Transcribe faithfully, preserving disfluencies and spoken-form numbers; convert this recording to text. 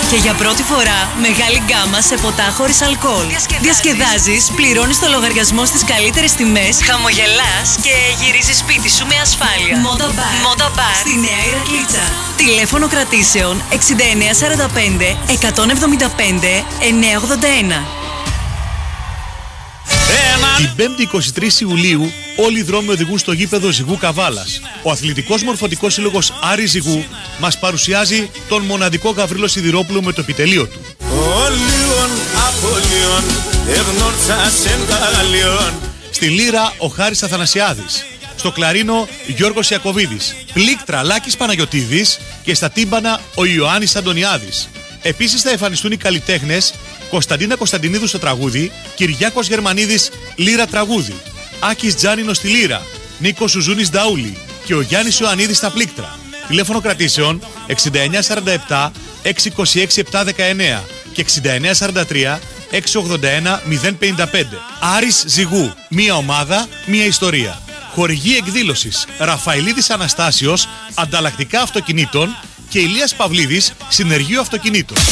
Και για πρώτη φορά μεγάλη γκάμα σε ποτά χωρίς αλκοόλ. Διασκεδάζεις, Διασκεδάζεις πληρώνεις το λογαριασμό στις καλύτερες τιμές, χαμογελάς και γυρίζεις σπίτι σου με ασφάλεια. Moda Bar, Moda Bar στη Νέα Ηρακλήτσα. Τηλέφωνο κρατήσεων εξήντα εννέα σαράντα πέντε εκατόν εβδομήντα πέντε εννιακόσια ογδόντα ένα. Την πέμπτη εικοστή τρίτη Ιουλίου όλοι οι δρόμοι οδηγούν στο γήπεδο Ζυγού Καβάλας. Ο Αθλητικός Μορφωτικός Σύλλογος Άρης Ζυγού μας παρουσιάζει τον μοναδικό Γαβρίλο Σιδηρόπουλο με το επιτελείο του. Στη λύρα ο Χάρης Αθανασιάδης. Στο κλαρίνο Γιώργος Ιακωβίδης. Πλήκτρα Λάκης Παναγιωτίδης και στα τύμπανα ο Ιωάννης Αντωνιάδης. Επίσης θα εμφανιστούν οι καλλιτέχνες Κωνσταντίνα Κωνσταντινίδου στο τραγούδι, Κυριάκος Γερμανίδης λύρα τραγούδι, Άκης Τζάνινος στη λύρα, Νίκος Σουζούνης Νταούλη και ο Γιάννης Ιωαννίδης στα πλήκτρα. Τηλέφωνο κρατήσεων εξήντα εννέα σαράντα επτά εξακόσια είκοσι έξι επτακόσια δεκαεννέα και εξήντα εννέα σαράντα τρία εξακόσια ογδόντα ένα μηδέν πενήντα πέντε. Άρης Ζυγού. Μία ομάδα, μία ιστορία. Χορηγή εκδήλωσης Ραφαηλίδης Αναστάσιος, ανταλλακτικά αυτοκινήτων και Ηλίας Παυλίδης, συνεργείο αυτοκινήτων.